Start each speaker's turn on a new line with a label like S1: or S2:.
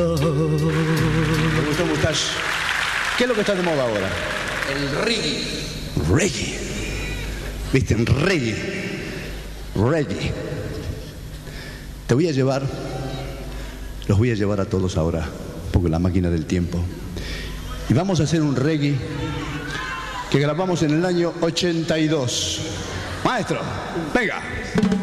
S1: Me gustó Mustache. ¿Qué es lo que está de moda ahora?
S2: El reggae.
S1: Reggae. ¿Viste? Reggae. Reggae. Te voy a llevar, los voy a llevar a todos ahora, porque la máquina del tiempo. Y vamos a hacer un reggae que grabamos en el año 82. Maestro, venga.